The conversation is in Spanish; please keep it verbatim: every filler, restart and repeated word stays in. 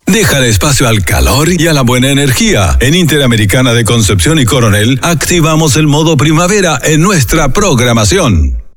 Deja espacio al calor y a la buena energía. En Interamericana de Concepción y Coronel activamos el modo primavera en nuestra programación.